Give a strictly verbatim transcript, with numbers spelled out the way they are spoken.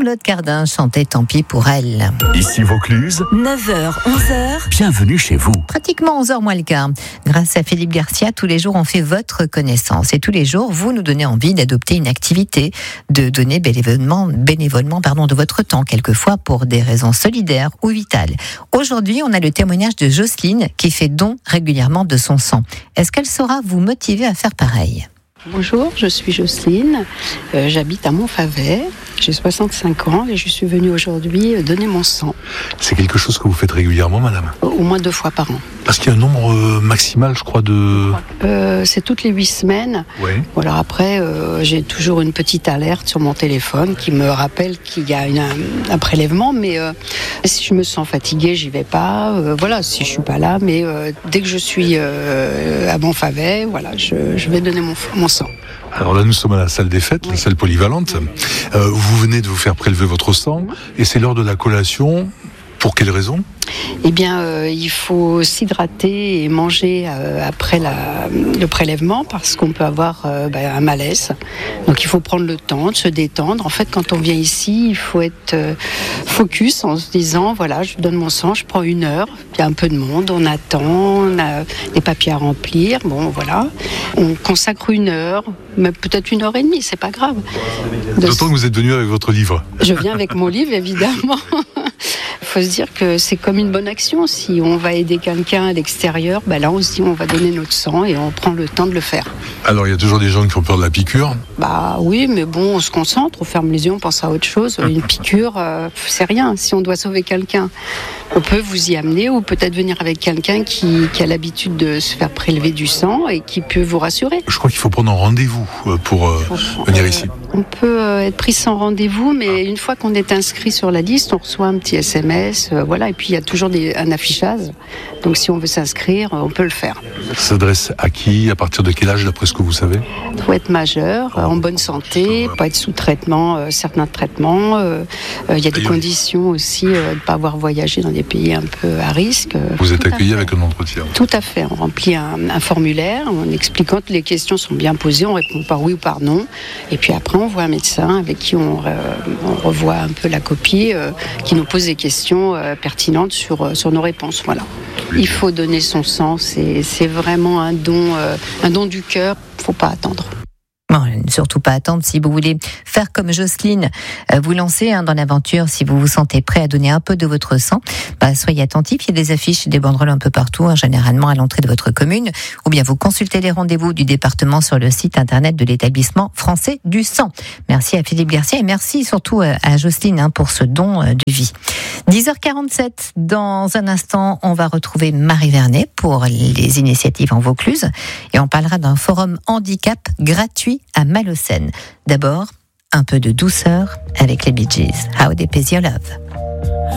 Charlotte Cardin chantait Tant pis pour elle. Ici Vaucluse, neuf heures, onze heures. Bienvenue chez vous. Pratiquement onze heures moins le quart. Grâce à Philippe Garcia, tous les jours on fait votre connaissance. Et tous les jours, vous nous donnez envie d'adopter une activité, de donner bénévolement, bénévolement pardon, de votre temps, quelquefois pour des raisons solidaires ou vitales. Aujourd'hui, on a le témoignage de Jocelyne qui fait don régulièrement de son sang. Est-ce qu'elle saura vous motiver à faire pareil ? Bonjour, je suis Jocelyne, euh, j'habite à Montfavet, j'ai soixante-cinq ans et je suis venue aujourd'hui donner mon sang. C'est quelque chose que vous faites régulièrement, madame ? Au moins deux fois par an. Parce qu'il y a un nombre euh, maximal, je crois, de... Euh, c'est toutes les huit semaines. Oui. Voilà, après, euh, j'ai toujours une petite alerte sur mon téléphone qui me rappelle qu'il y a une, un, un prélèvement, mais euh, si je me sens fatiguée, j'y vais pas. Euh, voilà, si je suis pas là, mais euh, dès que je suis euh, à Montfavet, voilà, je, je vais donner mon, mon sang. Alors là, nous sommes à la salle des fêtes, oui. La salle polyvalente. Euh, vous venez de vous faire prélever votre sang, et c'est l'heure de la collation. Pour quelle raison ? Eh bien, euh, il faut s'hydrater et manger euh, après la, le prélèvement parce qu'on peut avoir euh, bah, un malaise. Donc, il faut prendre le temps de se détendre. En fait, quand on vient ici, il faut être euh, focus en se disant, voilà, je donne mon sang, je prends une heure. Il y a un peu de monde, on attend, on a des papiers à remplir. Bon, voilà. On consacre une heure, mais peut-être une heure et demie, c'est pas grave. De... D'autant que vous êtes venu avec votre livre. Je viens avec mon livre, évidemment. Il faut se dire que c'est comme une bonne action. Si on va aider quelqu'un à l'extérieur, ben là on se dit on va donner notre sang et on prend le temps de le faire. Alors il y a toujours des gens qui ont peur de la piqûre. Bah oui, mais bon, on se concentre, on ferme les yeux, on pense à autre chose. Une piqûre, euh, c'est rien. Si on doit sauver quelqu'un, on peut vous y amener ou peut-être venir avec quelqu'un qui, qui a l'habitude de se faire prélever du sang et qui peut vous rassurer. Je crois qu'il faut prendre un rendez-vous pour euh, venir euh, ici. On peut euh, être pris sans rendez-vous, mais une fois qu'on est inscrit sur la liste, on reçoit un petit S M S. Euh, voilà, et puis il y a toujours des, un affichage. Donc si on veut s'inscrire, on peut le faire. Ça s'adresse à qui ? À partir de quel âge, d'après ce que vous savez ? Il faut être majeur, euh, en bonne santé, pas être sous traitement, euh, certains traitements. Euh, euh, il y a des Aïe, conditions aussi euh, de ne pas avoir voyagé dans des pays un peu à risque. Vous êtes accueilli avec un entretien ? Tout à fait. On remplit un, un formulaire en expliquant que les questions sont bien posées. On répond par oui ou par non. Et puis après, on voit un médecin avec qui on, euh, on revoit un peu la copie, euh, qui nous pose des questions euh, pertinentes sur, euh, sur nos réponses. Voilà. Il faut donner son sang. C'est, c'est vraiment un don, euh, un don du cœur. Il ne faut pas attendre. Bon, surtout pas attendre si vous voulez faire comme Jocelyne, euh, vous lancer hein, dans l'aventure, si vous vous sentez prêt à donner un peu de votre sang, bah, soyez attentifs, il y a des affiches, des banderoles un peu partout, hein, généralement à l'entrée de votre commune, ou bien vous consultez les rendez-vous du département sur le site internet de l'établissement français du sang. Merci à Philippe Garcia et merci surtout à Jocelyne hein, pour ce don de vie. dix heures quarante-sept, dans un instant, on va retrouver Marie Vernet pour les initiatives en Vaucluse et on parlera d'un forum handicap gratuit à Malaucène. D'abord, un peu de douceur avec les Bee Gees. How Deep Is Your Love?